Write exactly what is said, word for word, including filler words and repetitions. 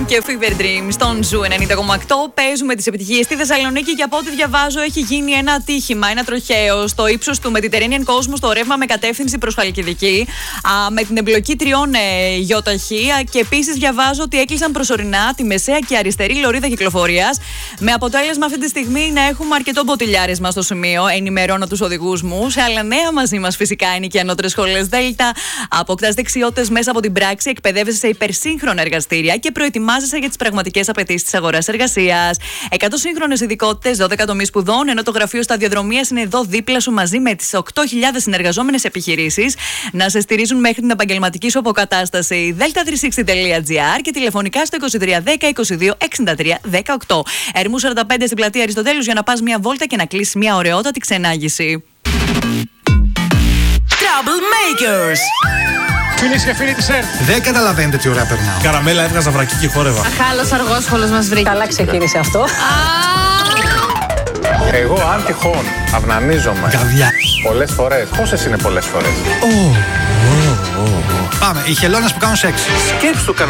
Και Fever Dream στον Ζου ενενήντα κόμμα οκτώ. Παίζουμε τις επιτυχίες στη Θεσσαλονίκη και από ό,τι διαβάζω έχει γίνει ένα ατύχημα, ένα τροχαίο στο ύψος του Mediterranean Cosmos στο ρεύμα με κατεύθυνση προς Χαλκιδική, α, με την εμπλοκή τριών ε, γιοταχή. Και επίσης διαβάζω ότι έκλεισαν προσωρινά τη μεσαία και αριστερή λωρίδα κυκλοφορίας. Με αποτέλεσμα αυτή τη στιγμή να έχουμε αρκετό μποτιλιάρισμα στο σημείο. Ενημερώνω τους οδηγούς μου. Σε άλλα νέα μαζί μας φυσικά είναι και οι ανώτερες σχολές Δέλτα. Αποκτάς δεξιότητες μέσα από την πράξη, εκπαιδεύεσαι σε υπερσύγχρονα εργαστήρια και προετοιμάζεσαι για τις πραγματικές απαιτήσεις της αγοράς εργασίας. εκατό σύγχρονες ειδικότητες, δώδεκα τομείς σπουδών, ενώ το γραφείο σταδιοδρομίας είναι εδώ δίπλα σου μαζί με τις οκτώ χιλιάδες συνεργαζόμενες επιχειρήσεις να σε στηρίζουν μέχρι την επαγγελματική σου αποκατάσταση. δέλτα τριακόσια εξήντα τελεία τζι άρ και τηλεφωνικά στο είκοσι τρία δέκα είκοσι δύο εξήντα τρία δεκαοκτώ. Ερμού σαράντα πέντε στην πλατεία Αριστοτέλους για να πας μια βόλτα και να κλείσεις μια ωραιότατη ξενάγηση. Troublemakers. Φίλες και φίλοι της ΕΡΤ. Δεν καταλαβαίνετε τι ωραία περνάω. Καραμέλα έβγαζα βρακί και χόρευα. Αχάλος αργόσχολος μας βρήκε. Καλά ξεκίνησε αυτό. Εγώ αν τυχόν αυνανίζομαι Καβιά. πολλές φορές. Πόσες είναι πολλές φορές? Πάμε, οι χελώνες που κάνουν σεξ. Σκέψου